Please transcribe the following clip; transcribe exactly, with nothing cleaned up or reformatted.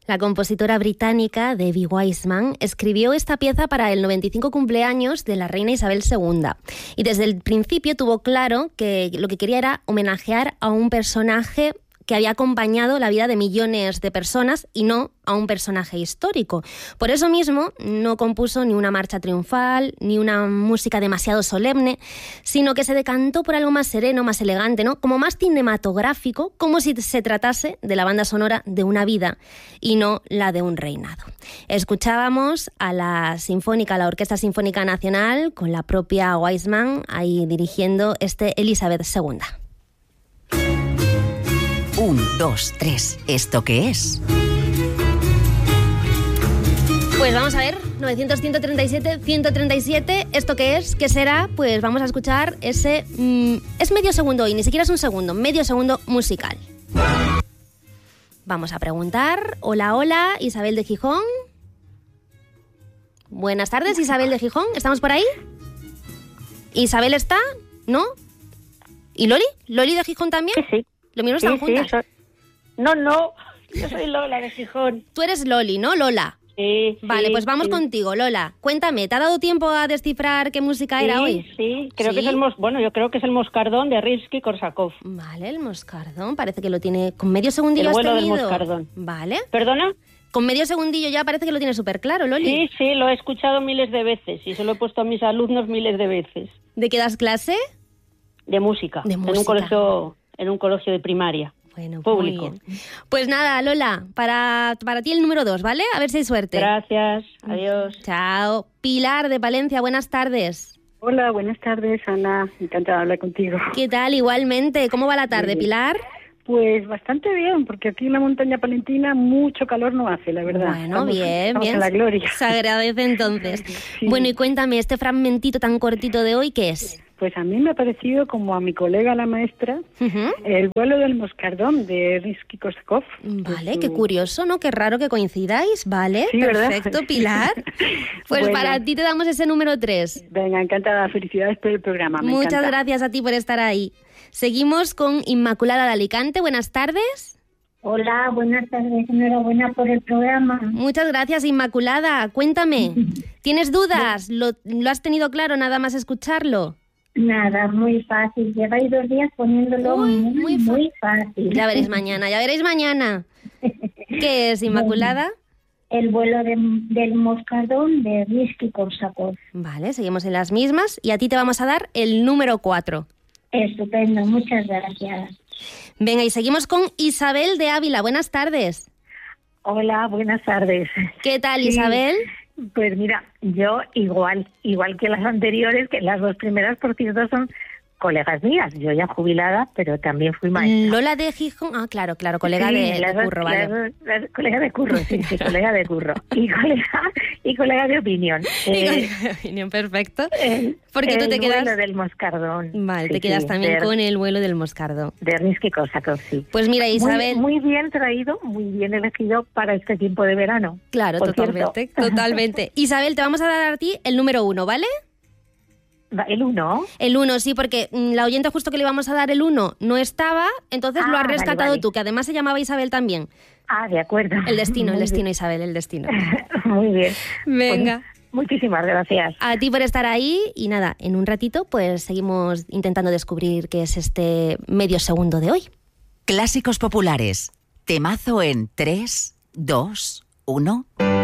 La compositora británica Debbie Wiseman escribió esta pieza para el noventa y cinco cumpleaños de la reina Isabel segunda. Y desde el principio tuvo claro que lo que quería era homenajear a un personaje que había acompañado la vida de millones de personas y no a un personaje histórico. Por eso mismo no compuso ni una marcha triunfal, ni una música demasiado solemne, sino que se decantó por algo más sereno, más elegante, ¿no? Como más cinematográfico, como si se tratase de la banda sonora de una vida y no la de un reinado. Escuchábamos a la Sinfónica, a la Orquesta Sinfónica Nacional, con la propia Wiseman ahí dirigiendo este Elizabeth segunda. Un, dos, tres. ¿Esto qué es? Pues vamos a ver, novecientos, ciento treinta y siete, ciento treinta y siete, ¿esto qué es? ¿Qué será? Pues vamos a escuchar ese... Mmm, es medio segundo hoy, ni siquiera es un segundo, medio segundo musical. Vamos a preguntar. Hola, hola, Isabel de Gijón. Buenas tardes, Isabel de Gijón, ¿estamos por ahí? ¿Isabel está? ¿No? ¿Y Loli? ¿Loli de Gijón también? Sí, sí. ¿Lo mismo están sí, juntas? Sí, soy... No, no, yo soy Lola de Gijón. Tú eres Loli, ¿no, Lola? Sí, Vale, sí, pues vamos sí. contigo, Lola. Cuéntame, ¿te ha dado tiempo a descifrar qué música sí, era hoy? Sí, creo ¿Sí? que es el mos... bueno, yo creo que es el Moscardón de Rimsky-Korsakov. Vale, el Moscardón, parece que lo tiene con medio segundillo. El vuelo has del tenido. Moscardón. Vale. ¿Perdona? Con medio segundillo ya parece que lo tiene súper claro, Loli. Sí, sí, lo he escuchado miles de veces y se lo he puesto a mis alumnos miles de veces. ¿De qué das clase? De música. De música. En un colegio, en un colegio de primaria. Bueno, público. Muy bien. Pues nada, Lola, para, para ti el número dos, ¿vale? A ver si hay suerte. Gracias, adiós. Chao. Pilar de Palencia, buenas tardes. Hola, buenas tardes, Ana. Encantada de hablar contigo. ¿Qué tal? Igualmente. ¿Cómo va la tarde, Pilar? Pues bastante bien, porque aquí en la montaña palentina mucho calor no hace, la verdad. Bueno, estamos, bien, estamos bien. en la gloria. Se agradece entonces. Sí. Bueno, y cuéntame, este fragmentito tan cortito de hoy, ¿qué es? Pues a mí me ha parecido, como a mi colega la maestra, Uh-huh. el vuelo del Moscardón de Rimsky-Korsakov. Vale, Pues, qué curioso, ¿no? Qué raro que coincidáis, ¿vale? Sí, ¿verdad? Perfecto, Pilar. Pues Bueno. para ti te damos ese número tres. Venga, encantada. Felicidades por el programa. Me Muchas encanta. gracias a ti por estar ahí. Seguimos con Inmaculada de Alicante. Buenas tardes. Hola, buenas tardes. Enhorabuena por el programa. Muchas gracias, Inmaculada. Cuéntame, ¿tienes dudas? ¿Lo, lo has tenido claro nada más escucharlo? Nada, muy fácil. Lleváis dos días poniéndolo Uy, muy, muy muy, fa- fácil. Ya veréis mañana, ya veréis mañana. ¿Qué es, Inmaculada? El vuelo de- del Moscardón de Rimsky-Korsakov. Vale, seguimos en las mismas. Y a ti te vamos a dar el número cuatro. Estupendo, muchas gracias. Venga, y seguimos con Isabel de Ávila. Buenas tardes. Hola, buenas tardes. ¿Qué tal, Sí. Isabel? Pues mira, yo igual, igual que las anteriores, que las dos primeras, por cierto, son colegas mías. Yo ya jubilada, pero también fui maestra. Lola de Gijón. Ah, claro, claro, colega Sí, de, de las dos- curro, las vale. dos- las- colega de curro, sí, sí, colega de curro. Y colega, y colega de opinión. Eh, Opinión, perfecto. el- Porque tú el te quedas... vuelo del Moscardón. Vale, Sí, te quedas sí, también de, con el vuelo del Moscardón. de Rimsky-Korsakov, sí. Pues mira, Isabel... Muy, muy bien traído, muy bien elegido para este tiempo de verano. Claro, por totalmente, cierto. totalmente. Isabel, te vamos a dar a ti el número uno, ¿vale? Va, El uno. El uno, sí, porque mm, la oyente justo que le íbamos a dar el uno no estaba, entonces lo Ah, has vale, rescatado vale. tú, que además se llamaba Isabel también. Ah, de acuerdo. El destino, el Muy destino, bien. Isabel, el destino. Muy bien. Venga. Pues, muchísimas gracias. A ti por estar ahí y nada, en un ratito pues seguimos intentando descubrir qué es este medio segundo de hoy. Clásicos populares. Temazo en tres, dos, uno.